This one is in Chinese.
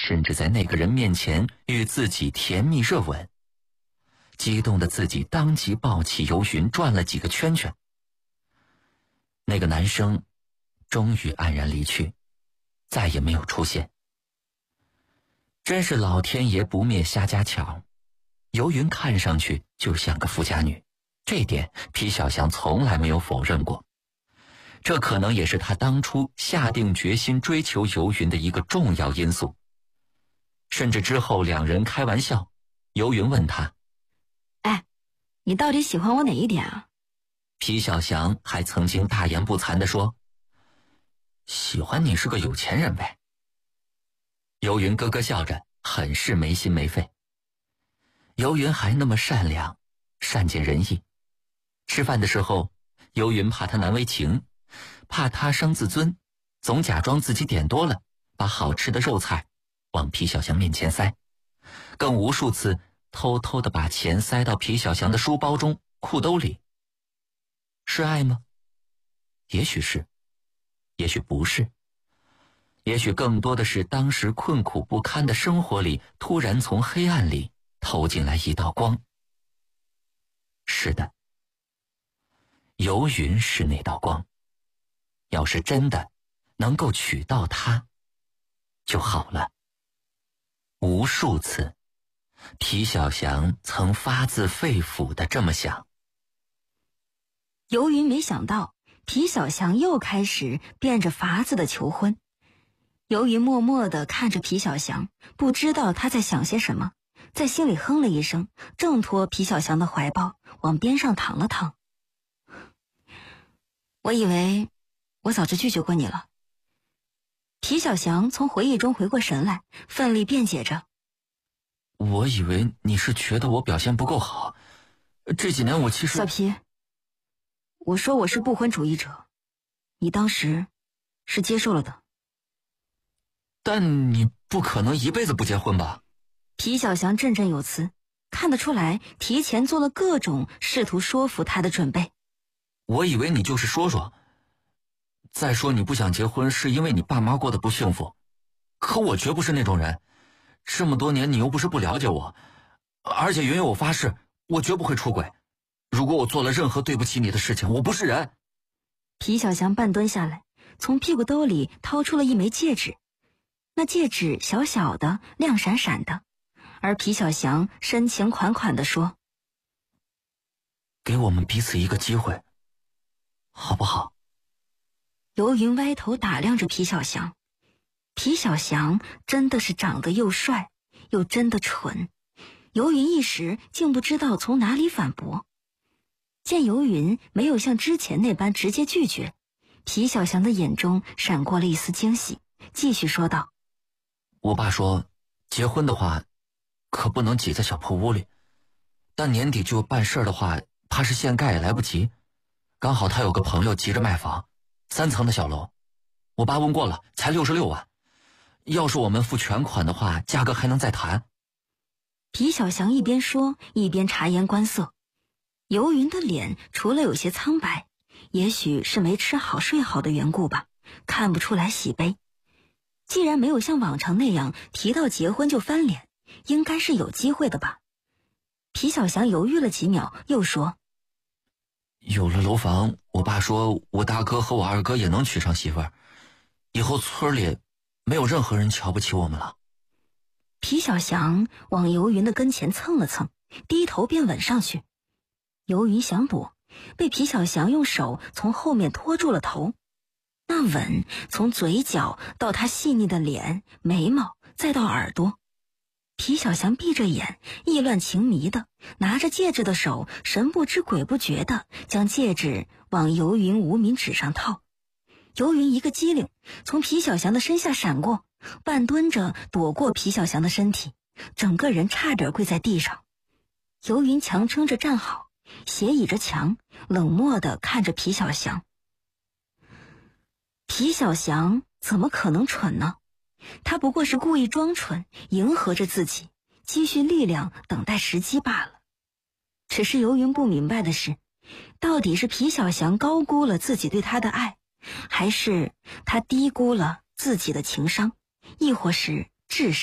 甚至在那个人面前与自己甜蜜热吻。激动的自己当即抱起游云转了几个圈圈。那个男生终于黯然离去，再也没有出现。真是老天爷不灭瞎家巧，游云看上去就像个富家女，这点皮小祥从来没有否认过。这可能也是他当初下定决心追求游云的一个重要因素。甚至之后两人开玩笑，游云问他： 哎，你到底喜欢我哪一点啊？ 皮小祥还曾经大言不惭地说：喜欢你是个有钱人呗。游云咯咯笑着，很是没心没肺。游云还那么善良，善解人意。吃饭的时候，游云怕他难为情，怕他伤自尊，总假装自己点多了，把好吃的肉菜往皮小祥面前塞，更无数次偷偷地把钱塞到皮小祥的书包中、裤兜里。是爱吗？也许是，也许不是，也许更多的是当时困苦不堪的生活里突然从黑暗里透进来一道光。是的，游云是那道光，要是真的能够娶到她就好了。无数次皮小祥曾发自肺腑地这么想。 游云没想到皮小祥又开始变着法子的求婚。游云默默地看着皮小祥，不知道他在想些什么，在心里哼了一声，挣脱皮小祥的怀抱，往边上躺了躺。我以为我早就拒绝过你了。皮小祥从回忆中回过神来，奋力辩解着： 我以为你是觉得我表现不够好，这几年我其实…… 小皮，我说我是不婚主义者，你当时是接受了的。 但你不可能一辈子不结婚吧？ 皮小祥振振有词，看得出来提前做了各种试图说服他的准备。 我以为你就是说说。再说你不想结婚是因为你爸妈过得不幸福，可我绝不是那种人。这么多年你又不是不了解我，而且云云我发誓我绝不会出轨。如果我做了任何对不起你的事情，我不是人。 皮小祥半蹲下来，从屁股兜里掏出了一枚戒指。那戒指小小的，亮闪闪的，而皮小祥深情款款地说： 给我们彼此一个机会，好不好？ 游云歪头打量着皮小祥。皮小祥真的是长得又帅又真的蠢，游云一时竟不知道从哪里反驳。见游云没有像之前那般直接拒绝，皮小祥的眼中闪过了一丝惊喜，继续说道： 我爸说结婚的话可不能挤在小破屋里，但年底就办事的话怕是现盖也来不及。刚好他有个朋友急着卖房，3层的小楼，我爸问过了，才66万。要是我们付全款的话，价格还能再谈。 皮小祥一边说一边察言观色。游云的脸除了有些苍白，也许是没吃好睡好的缘故吧，看不出来喜悲。既然没有像往常那样提到结婚就翻脸，应该是有机会的吧。皮小祥犹豫了几秒，又说： 有了楼房，我爸说我大哥和我二哥也能娶上媳妇儿，以后村里没有任何人瞧不起我们了。 皮小祥往游云的跟前蹭了蹭，低头便吻上去。游云想躲，被皮小祥用手从后面拖住了头。那吻从嘴角到他细腻的脸、眉毛，再到耳朵。皮小祥闭着眼，意乱情迷的拿着戒指的手神不知鬼不觉的将戒指往游云无名指上套。游云一个机灵，从皮小祥的身下闪过，半蹲着躲过皮小祥的身体，整个人差点跪在地上。游云强撑着站好，斜倚着墙，冷漠地看着皮小祥。皮小祥怎么可能蠢呢？他不过是故意装蠢，迎合着自己，积蓄力量，等待时机罢了。只是游云不明白的是，到底是皮小祥高估了自己对他的爱，还是他低估了自己的情商，亦或是智商？